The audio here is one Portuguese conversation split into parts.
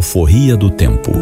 alforria do tempo.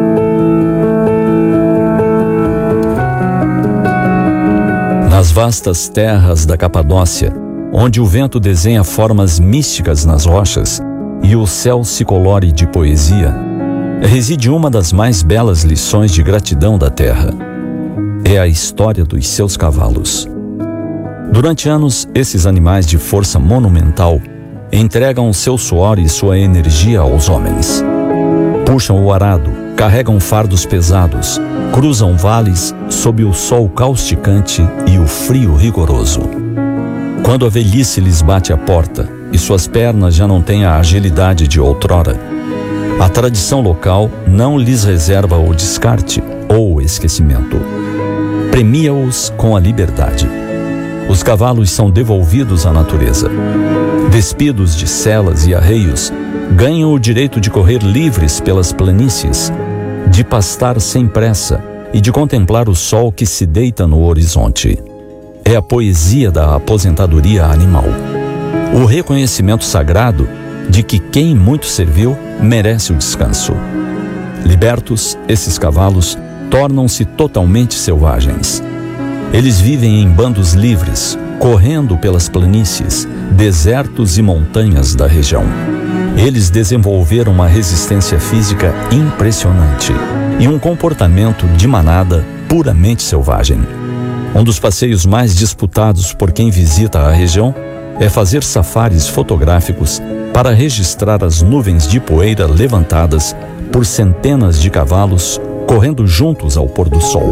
Nas vastas terras da Capadócia, onde o vento desenha formas místicas nas rochas e o céu se colore de poesia, reside uma das mais belas lições de gratidão da terra. É a história dos seus cavalos. Durante anos, esses animais de força monumental entregam seu suor e sua energia aos homens. Puxam o arado, carregam fardos pesados, cruzam vales sob o sol causticante e o frio rigoroso. Quando a velhice lhes bate à porta e suas pernas já não têm a agilidade de outrora, a tradição local não lhes reserva o descarte ou o esquecimento. Premia-os com a liberdade. Os cavalos são devolvidos à natureza. Despidos de celas e arreios, ganham o direito de correr livres pelas planícies, de pastar sem pressa e de contemplar o sol que se deita no horizonte. É a poesia da aposentadoria animal. O reconhecimento sagrado de que quem muito serviu merece o descanso. Libertos, esses cavalos tornam-se totalmente selvagens. Eles vivem em bandos livres, correndo pelas planícies, desertos e montanhas da região. Eles desenvolveram uma resistência física impressionante e um comportamento de manada puramente selvagem. Um dos passeios mais disputados por quem visita a região é fazer safaris fotográficos para registrar as nuvens de poeira levantadas por centenas de cavalos correndo juntos ao pôr do sol.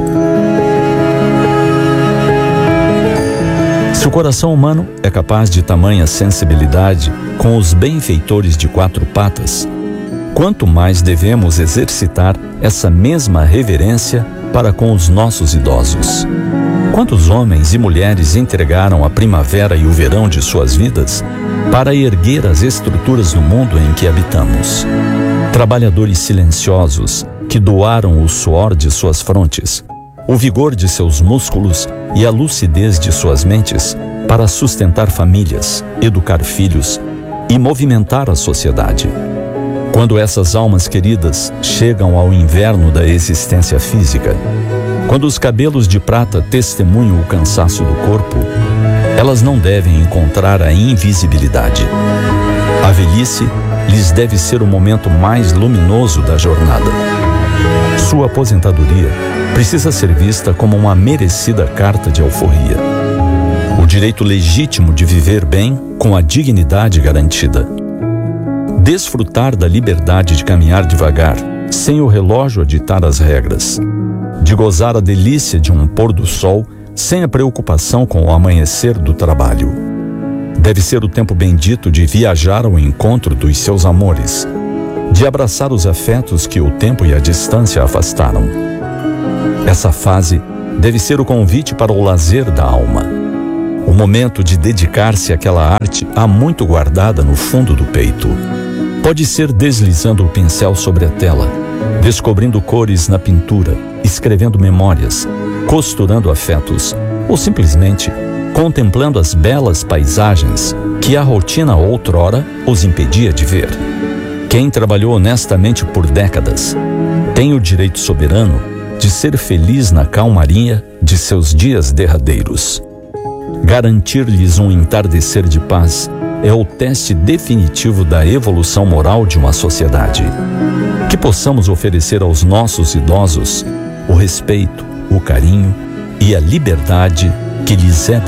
Se o coração humano é capaz de tamanha sensibilidade com os benfeitores de quatro patas, quanto mais devemos exercitar essa mesma reverência para com os nossos idosos. Quantos homens e mulheres entregaram a primavera e o verão de suas vidas para erguer as estruturas do mundo em que habitamos? Trabalhadores silenciosos que doaram o suor de suas frontes, o vigor de seus músculos e a lucidez de suas mentes para sustentar famílias, educar filhos e movimentar a sociedade. Quando essas almas queridas chegam ao inverno da existência física, quando os cabelos de prata testemunham o cansaço do corpo, elas não devem encontrar a invisibilidade. A velhice lhes deve ser o momento mais luminoso da jornada. Sua aposentadoria precisa ser vista como uma merecida carta de alforria. O direito legítimo de viver bem com a dignidade garantida. Desfrutar da liberdade de caminhar devagar, sem o relógio a ditar as regras. De gozar a delícia de um pôr do sol, sem a preocupação com o amanhecer do trabalho. Deve ser o tempo bendito de viajar ao encontro dos seus amores, de abraçar os afetos que o tempo e a distância afastaram. Essa fase deve ser o convite para o lazer da alma, o momento de dedicar-se àquela arte há muito guardada no fundo do peito. Pode ser deslizando o pincel sobre a tela, descobrindo cores na pintura, escrevendo memórias, costurando afetos, ou simplesmente contemplando as belas paisagens que a rotina outrora os impedia de ver. Quem trabalhou honestamente por décadas tem o direito soberano de ser feliz na calmaria de seus dias derradeiros. Garantir-lhes um entardecer de paz é o teste definitivo da evolução moral de uma sociedade. Que possamos oferecer aos nossos idosos o respeito, o carinho e a liberdade que lhes é